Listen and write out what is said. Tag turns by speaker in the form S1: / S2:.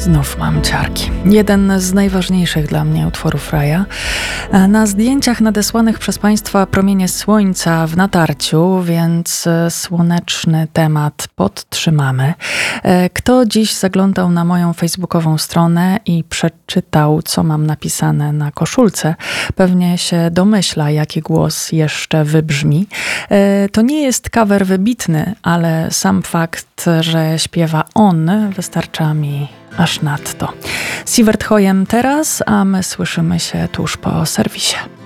S1: Znów mam ciarki. Jeden z najważniejszych dla mnie utworów Raya. Na zdjęciach nadesłanych przez Państwa promienie słońca w natarciu, więc słoneczny temat podtrzymamy. Kto dziś zaglądał na moją facebookową stronę i przeczytał, co mam napisane na koszulce, pewnie się domyśla, jaki głos jeszcze wybrzmi. To nie jest cover wybitny, ale sam fakt, że śpiewa on, wystarcza mi aż nadto. Siewert Hojem teraz, a my słyszymy się tuż po serwisie.